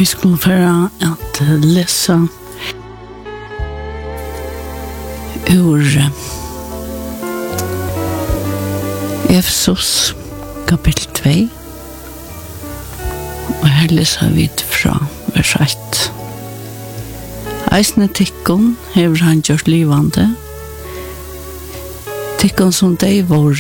Vi skulle føre at lese ur Efesos kapitel 2. Og her leser vi fra vers 1. Eisne tikkun hever han gjort livande, tikkun som dei våre